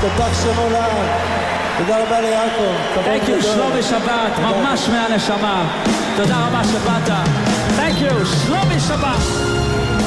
ייפח שמו לעד. תודה רבה ליעקב. Thank you, שלומי שבת, ממש מהנשמה. תודה רבה שבאת. Thank you, שלומי שבת.